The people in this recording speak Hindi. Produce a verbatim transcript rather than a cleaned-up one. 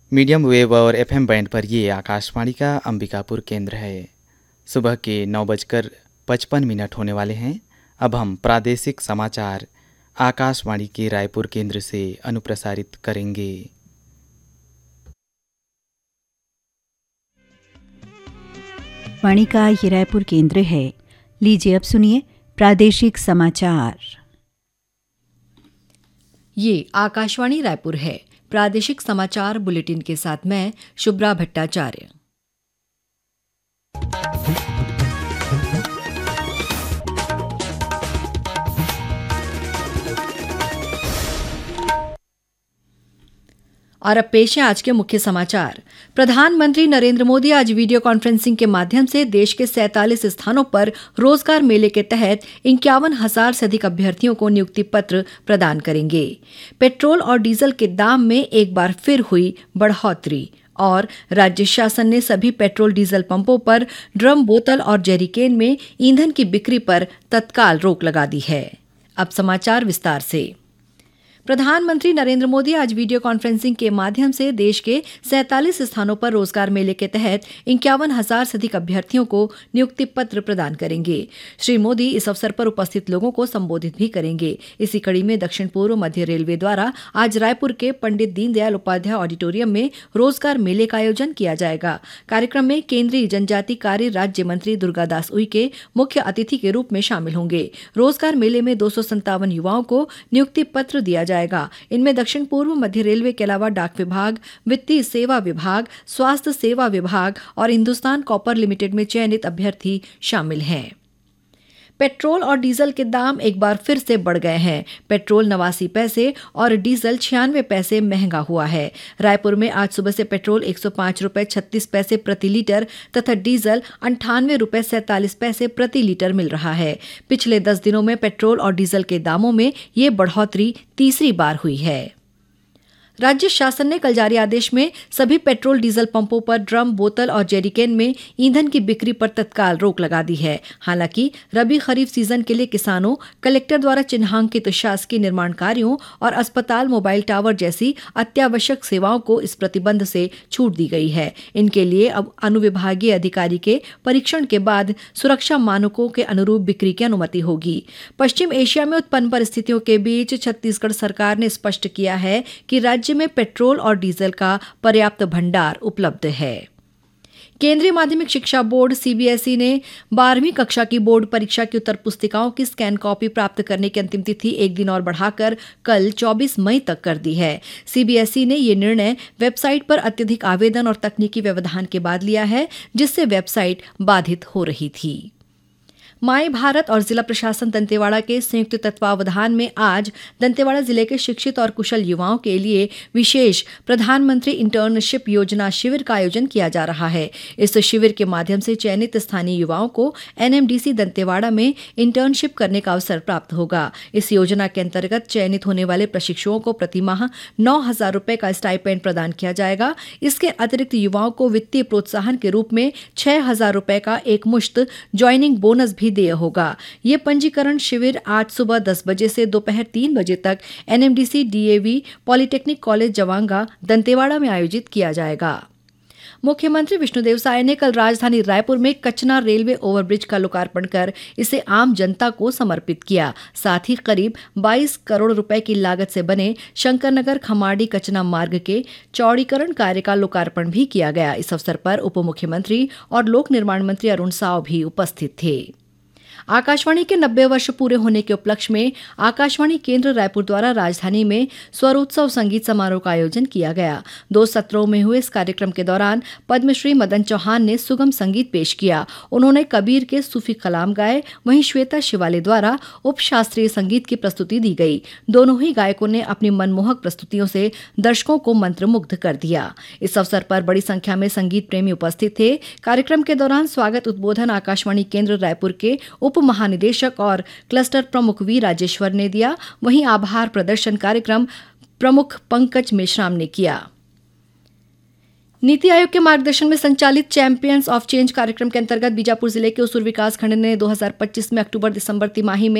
मीडियम वेव और एफएम बैंड पर ये आकाशवाणी का अंबिकापुर केंद्र है। सुबह के नौ बजकर पचपन मिनट होने वाले हैं। अब हम प्रादेशिक समाचार आकाशवाणी के रायपुर केंद्र से अनुप्रसारित करेंगे। वाणी का ये रायपुर केंद्र है। लीजिए अब सुनिए प्रादेशिक समाचार। ये आकाशवाणी रायपुर है। प्रादेशिक समाचार बुलेटिन के साथ मैं शुभ्रा भट्टाचार्य। और अब पेश है आज के मुख्य समाचार। प्रधानमंत्री नरेंद्र मोदी आज वीडियो कॉन्फ्रेंसिंग के माध्यम से देश के सैंतालीस स्थानों पर रोजगार मेले के तहत इक्यावन हजार से अधिक अभ्यर्थियों को नियुक्ति पत्र प्रदान करेंगे। पेट्रोल और डीजल के दाम में एक बार फिर हुई बढ़ोतरी और राज्य शासन ने सभी पेट्रोल डीजल पंपों पर ड्रम, बोतल और जेरिकेन में ईंधन की बिक्री पर तत्काल रोक लगा दी है। अब समाचार विस्तार से। प्रधानमंत्री नरेंद्र मोदी आज वीडियो कॉन्फ्रेंसिंग के माध्यम से देश के सैंतालीस स्थानों पर रोजगार मेले के तहत इक्यावन हजार से अधिक अभ्यर्थियों को नियुक्ति पत्र प्रदान करेंगे। श्री मोदी इस अवसर पर उपस्थित लोगों को संबोधित भी करेंगे। इसी कड़ी में दक्षिण पूर्व मध्य रेलवे द्वारा आज रायपुर के पंडित दीनदयाल उपाध्याय ऑडिटोरियम में रोजगार मेले का आयोजन किया जाएगा। कार्यक्रम में केंद्रीय जनजाति कार्य राज्य मंत्री दुर्गादास उइके मुख्य अतिथि के रूप में शामिल होंगे। रोजगार मेले में दो सौ संतावन युवाओं को नियुक्ति पत्र दिया जाएगा। इनमें दक्षिण पूर्व मध्य रेलवे के अलावा डाक विभाग, वित्तीय सेवा विभाग, स्वास्थ्य सेवा विभाग और हिंदुस्तान कॉपर लिमिटेड में चयनित अभ्यर्थी शामिल हैं। पेट्रोल और डीजल के दाम एक बार फिर से बढ़ गए हैं। पेट्रोल नवासी पैसे और डीजल छियानवे पैसे महंगा हुआ है। रायपुर में आज सुबह से पेट्रोल एक सौ पाँच रुपए छत्तीस पैसे प्रति लीटर तथा डीजल अंठानवे रुपए सैंतालीस पैसे प्रति लीटर मिल रहा है। पिछले दस दिनों में पेट्रोल और डीजल के दामों में ये बढ़ोतरी तीसरी बार हुई है। राज्य शासन ने कल जारी आदेश में सभी पेट्रोल डीजल पंपों पर ड्रम, बोतल और जेरिकेन में ईंधन की बिक्री पर तत्काल रोक लगा दी है। हालांकि रबी खरीफ सीजन के लिए किसानों, कलेक्टर द्वारा चिन्हांकित शासकीय निर्माण कार्यों और अस्पताल, मोबाइल टावर जैसी अत्यावश्यक सेवाओं को इस प्रतिबंध से छूट दी गई है। इनके लिए अब अनुविभागीय अधिकारी के परीक्षण के बाद सुरक्षा मानकों के अनुरूप बिक्री की अनुमति होगी। पश्चिम एशिया में उत्पन्न परिस्थितियों के बीच छत्तीसगढ़ सरकार ने स्पष्ट किया है कि राज्य राज्य में पेट्रोल और डीजल का पर्याप्त भंडार उपलब्ध है। केंद्रीय माध्यमिक शिक्षा बोर्ड सीबीएसई ने बारहवीं कक्षा की बोर्ड परीक्षा की उत्तर पुस्तिकाओं की स्कैन कॉपी प्राप्त करने की अंतिम तिथि एक दिन और बढ़ाकर कल चौबीस मई तक कर दी है। सीबीएसई ने ये निर्णय वेबसाइट पर अत्यधिक आवेदन और तकनीकी व्यवधान के बाद लिया है, जिससे वेबसाइट बाधित हो रही थी। माई भारत और जिला प्रशासन दंतेवाड़ा के संयुक्त तत्वावधान में आज दंतेवाड़ा जिले के शिक्षित और कुशल युवाओं के लिए विशेष प्रधानमंत्री इंटर्नशिप योजना शिविर का आयोजन किया जा रहा है। इस शिविर के माध्यम से चयनित स्थानीय युवाओं को एनएमडीसी दंतेवाड़ा में इंटर्नशिप करने का अवसर प्राप्त होगा। इस योजना के अंतर्गत चयनित होने वाले प्रशिक्षुओं को प्रतिमाह नौ हजार रुपए का स्टाइपेंड प्रदान किया जाएगा। इसके अतिरिक्त युवाओं को वित्तीय प्रोत्साहन के रूप में छह हजार रुपए का एक मुश्त ज्वाइनिंग बोनस भी देय होगा। ये पंजीकरण शिविर आज सुबह दस बजे से दोपहर तीन बजे तक NMDC DAV polytechnic college Jawanga Dantewada में आयोजित किया जाएगा। मुख्यमंत्री विष्णुदेव साय ने कल राजधानी रायपुर में कचना रेलवे ओवरब्रिज का लोकार्पण कर इसे आम जनता को समर्पित किया। साथ ही करीब बाईस करोड़ रुपए की लागत से बने शंकरनगर खमाड़ी कचना मार्ग के चौड़ीकरण कार्य का लोकार्पण भी किया गया। इस अवसर पर उप मुख्यमंत्री और लोक निर्माण मंत्री अरुण साव भी उपस्थित थे। आकाशवाणी के नब्बे वर्ष पूरे होने के उपलक्ष्य में आकाशवाणी केंद्र रायपुर द्वारा राजधानी में स्वरोत्सव संगीत समारोह का आयोजन किया गया। दो सत्रों में हुए इस कार्यक्रम के दौरान पद्मश्री मदन चौहान ने सुगम संगीत पेश किया। उन्होंने कबीर के सूफी कलाम गाए। वहीं श्वेता शिवाले द्वारा उपशास्त्रीय संगीत की प्रस्तुति दी गई। दोनों ही गायकों ने अपनी मनमोहक प्रस्तुतियों से दर्शकों को मंत्रमुग्ध कर दिया। इस अवसर पर बड़ी संख्या में संगीत प्रेमी उपस्थित थे। कार्यक्रम के दौरान स्वागत उद्बोधन आकाशवाणी केंद्र रायपुर के उप महानिदेशक और क्लस्टर प्रमुख वी राजेश्वर ने दिया। वहीं आभार प्रदर्शन कार्यक्रम प्रमुख पंकज मेश्राम ने किया। नीति आयोग के मार्गदर्शन में संचालित चैंपियंस ऑफ चेंज कार्यक्रम के अंतर्गत बीजापुर जिले के उसूर विकास खंड ने दो हज़ार पच्चीस में अक्टूबर दिसंबर तिमाही में